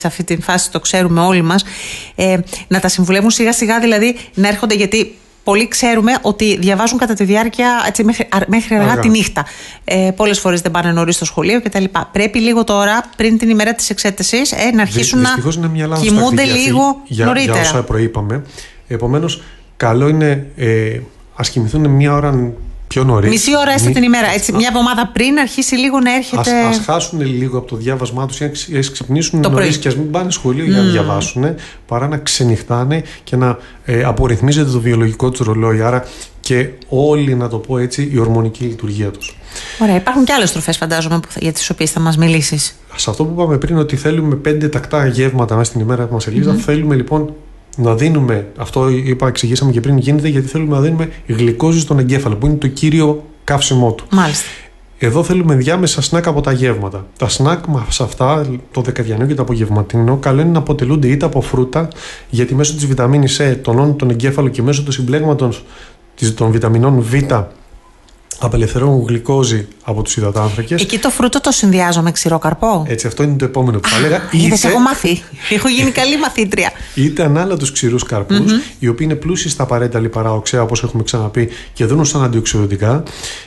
σε αυτή τη φάση, το ξέρουμε όλοι μας, να τα συμβουλεύουν σιγά σιγά, δηλαδή να έρχονται, γιατί πολλοί ξέρουμε ότι διαβάζουν κατά τη διάρκεια έτσι, μέχρι αργά τη νύχτα. Πολλές φορές δεν πάνε νωρίς στο σχολείο κτλ. Πρέπει λίγο τώρα, πριν την ημέρα της εξέτασης, να αρχίσουν να κοιμούνται λίγο νωρίτερα. Για όσα προείπαμε. Επομένως, καλό είναι ας κοιμηθούν μία ώρα πιο νωρίς. Μισή ώρα έστω την ημέρα. Έτσι, μια εβδομάδα πριν αρχίσει λίγο να έρχεται. Ας χάσουν λίγο από το διάβασμά τους, ας ξυπνήσουν νωρίς και ας μην πάνε σχολείο για να διαβάσουν, παρά να ξενυχτάνε και να απορριθμίζεται το βιολογικό τους ρολόι. Άρα και όλη, να το πω έτσι, η ορμονική λειτουργία τους. Ωραία. Υπάρχουν και άλλες τροφές, φαντάζομαι, για τις οποίες θα μας μιλήσεις. Σε αυτό που είπαμε πριν, ότι θέλουμε 5 τακτά γεύματα μέσα στην ημέρα που μας Ελίζα, θέλουμε λοιπόν να δίνουμε, αυτό εξηγήσαμε και πριν, γίνεται γιατί θέλουμε να δίνουμε γλυκόζη στον εγκέφαλο, που είναι το κύριο καύσιμό του. Μάλιστα. Εδώ θέλουμε διάμεσα σνακ από τα γεύματα. Τα σνακ μας αυτά, το δεκαδιανό και το απογευματινό, καλό είναι να αποτελούνται είτε από φρούτα, γιατί μέσω της βιταμίνης E τονώνουν τον εγκέφαλο και μέσω του συμπλέγματος των βιταμινών Β απελευθερώνουν γλυκόζη από τους υδατάνθρακες. Εκεί το φρούτο το συνδυάζω με ξηρό καρπό. Έτσι, αυτό είναι το επόμενο που θα έλεγα. Είδες, έχω μάθει. Έχω γίνει καλή μαθήτρια. Είτε ανάλα τους ξηρούς καρπούς, οι οποίοι είναι πλούσιοι στα απαραίτητα λιπαρά οξέα, όπως έχουμε ξαναπεί, και δίνουν σαν αντιοξυδοτικά,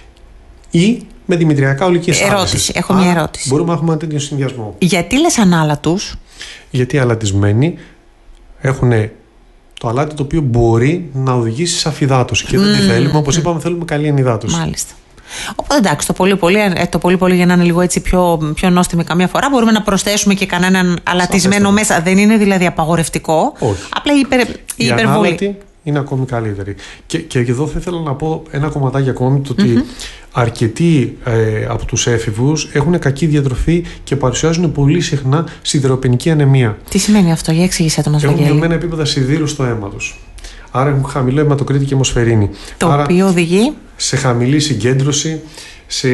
ή με δημητριακά ολικής άλυσης. Έχω μια ερώτηση. Μπορούμε να έχουμε ένα τέτοιο συνδυασμό. Γιατί λες ανάλα τους? Γιατί οι αλατισμένοι έχουν το αλάτι το οποίο μπορεί να οδηγήσει σε αφυδάτωση και δεν τη θέλουμε. Όπως είπαμε, θέλουμε καλή ενυδάτωση. Μάλιστα. Οπότε εντάξει, το πολύ πολύ για να είναι λίγο έτσι πιο νόστιμη καμιά φορά, μπορούμε να προσθέσουμε και κανέναν αλατισμένο μέσα. Δεν είναι δηλαδή απαγορευτικό. Όχι. Απλά η υπερβολή είναι ακόμη καλύτερη. Και εδώ θα ήθελα να πω ένα κομματάκι ακόμη, το ότι αρκετοί από τους έφηβους έχουν κακή διατροφή και παρουσιάζουν πολύ συχνά σιδηροπενική ανεμία. Τι σημαίνει αυτό, για εξήγησέ το μας, Βαγγέλη. Έχουν μειωμένα επίπεδα σιδήρου στο αίμα τους. Άρα έχουν χαμηλό αιματοκρίτη και αιμοσφαιρίνη. Το οποίο οδηγεί σε χαμηλή συγκέντρωση, σε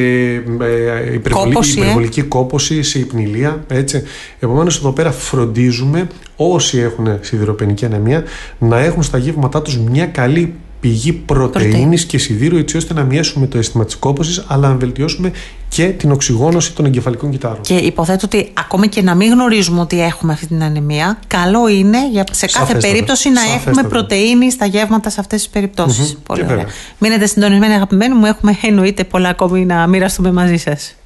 υπερβολική κόπωση, σε υπνηλία. Επομένως, εδώ πέρα φροντίζουμε όσοι έχουν σιδηροπενική ανεμία να έχουν στα γεύματά τους μια καλή πηγή πρωτεΐνης και σιδήρου, έτσι ώστε να μειώσουμε το αίσθημα της κόπωσης, αλλά να βελτιώσουμε και την οξυγόνωση των εγκεφαλικών κυτάρων. Και υποθέτω ότι ακόμα και να μην γνωρίζουμε ότι έχουμε αυτή την ανεμία, καλό είναι σε κάθε περίπτωση να έχουμε πρωτεΐνη στα γεύματα σε αυτές τις περιπτώσεις. Πολύ ωραία. Μείνετε συντονισμένοι, αγαπημένοι μου, έχουμε εννοείται πολλά ακόμη να μοιραστούμε μαζί σας.